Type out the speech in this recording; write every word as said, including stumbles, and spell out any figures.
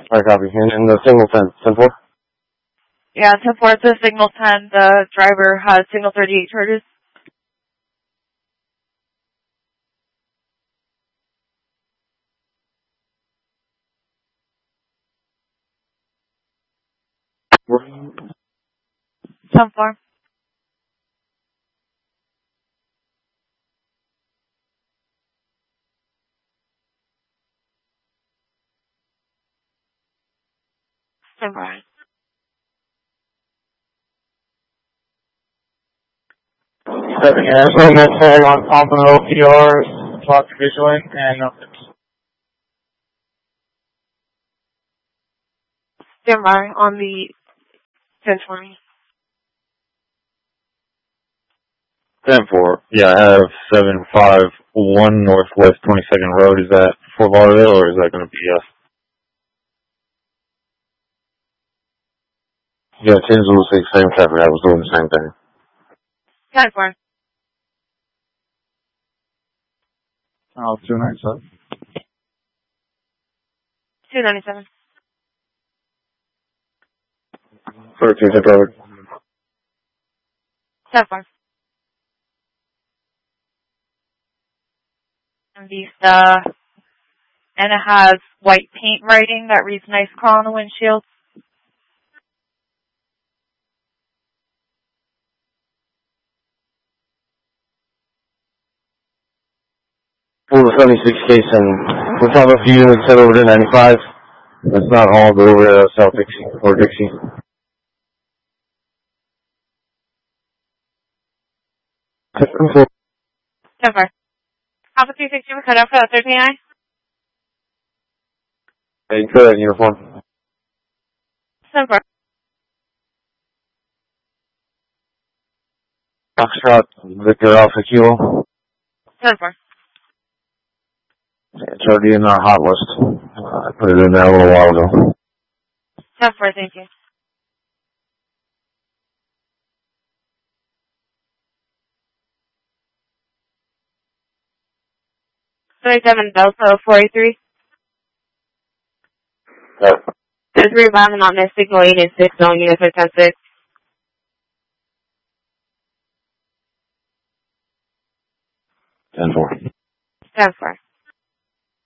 Alright, copy. And, and the signal ten, ten four? Yeah, ten four to signal ten. The driver has signal thirty-eight charges. ten four. ten four. Seven years on that tag on Pompano P R, talk visually, and uh, Stand by on the ten twenty. ten four. Yeah, I have seven five one Northwest twenty-second Road. Is that Fort Lauderdale, or is that going to be us? Yeah, ten Zulu six, same traffic. I was doing the same thing. ten four. oh, two ninety-seven. two ninety-seven. thirteen, ten traffic. ten four. And these, uh, and it has white paint writing that reads nice car on the windshield. For the seventy-six case, and we'll have a few units head over to ninety-five. Let's not all go over to South Dixie or Dixie. ten four. Alpha three sixty, we're cut out for that thirteen I. Hey, good in uniform. ten four. Foxtrot, Victor Alpha Kilo. ten four. It's already in our hot list. Uh, I put it in there a little while ago. ten four, thank you. thirty-seven Delta four eighty-three. Yeah. There's rebounding on this signal eight and six on unit for ten six. ten four. ten four.